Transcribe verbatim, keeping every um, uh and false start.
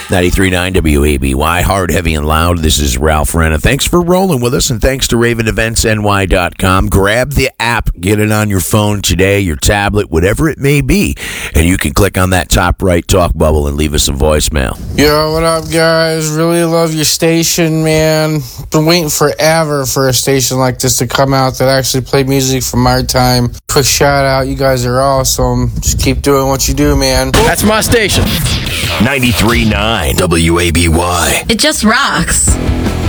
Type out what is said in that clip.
ninety-three point nine W A B Y, hard, heavy, and loud. This is Ralph Renna. Thanks for rolling with us, and thanks to Raven Events N Y dot com. Grab the app, get it on your phone today, your tablet, whatever it may be, and you can click on that top right talk bubble and leave us a voicemail. Yo, what up, guys? Really love your station, man. Been waiting forever for a station like this to come out that actually play music from our time. Quick shout out, you guys are awesome. Just keep doing what you do, man. That's my station. ninety-three point nine W A B Y. It just rocks.